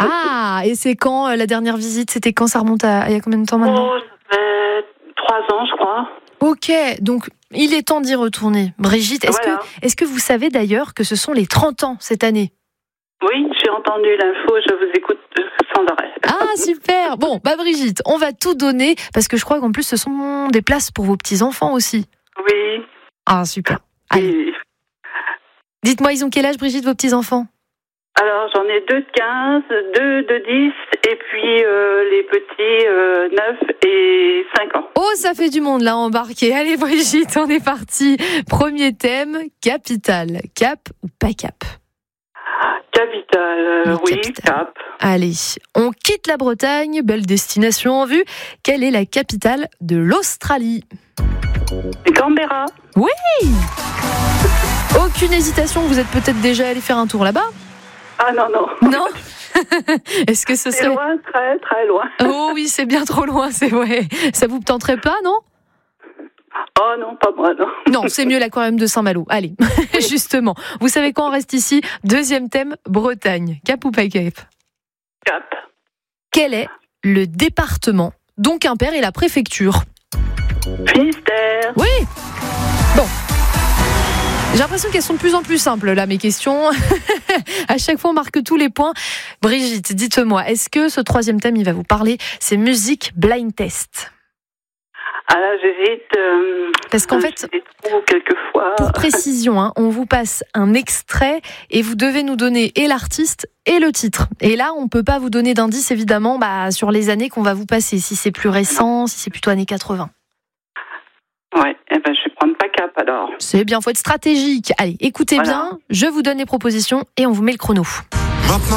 Ah, et c'est quand la dernière visite? C'était quand? Ça remonte à il y a combien de temps maintenant? Oh, ça fait 3 ans, je crois. Ok, donc il est temps d'y retourner. Brigitte, Voilà. est-ce que vous savez d'ailleurs que ce sont les 30 ans cette année? Oui, j'ai entendu l'info, je vous écoute sans arrêt. Ah, super. Bon, Brigitte, on va tout donner, parce que je crois qu'en plus, ce sont des places pour vos petits-enfants aussi. Oui. Ah, super. Allez. Oui. Dites-moi, ils ont quel âge, Brigitte, vos petits-enfants? Alors, j'en ai 2 de 15, 2 de 10, et puis les petits 9 et 5 ans. Oh, ça fait du monde là embarqué. Allez, Brigitte, on est parti. Premier thème, capitale. Cap ou pas cap? Capitale, oui, Capitale. Cap. Allez, on quitte la Bretagne, belle destination en vue. Quelle est la capitale de l'Australie? Canberra. Oui! Aucune hésitation, vous êtes peut-être déjà allé faire un tour là-bas? Ah non. Non? Est-ce que ce C'est serait... loin, très très loin. Oh oui, c'est bien trop loin, c'est vrai. Ça vous tenterait pas, non? Oh non, pas moi, non. Non, c'est mieux l'aquarium de Saint-Malo. Allez, justement. Vous savez quoi, on reste ici. Deuxième thème, Bretagne. Cap ou pas cap? Cap. Quel est le département dont Quimper est la préfecture? Finistère. Oui. Bon. J'ai l'impression qu'elles sont de plus en plus simples, là, mes questions. À chaque fois, on marque tous les points. Brigitte, dites-moi, est-ce que ce troisième thème, il va vous parler? C'est musique blind test. Ah là, j'hésite. Parce qu'en fait, quelquefois. pour précision, on vous passe un extrait et vous devez nous donner et l'artiste et le titre. Et là, on ne peut pas vous donner d'indice, évidemment, sur les années qu'on va vous passer. Si c'est plus récent, si c'est plutôt années 80. Ouais, je vais prendre pas cap alors. C'est bien, faut être stratégique. Allez, écoutez bien, je vous donne les propositions et on vous met le chrono. Maintenant.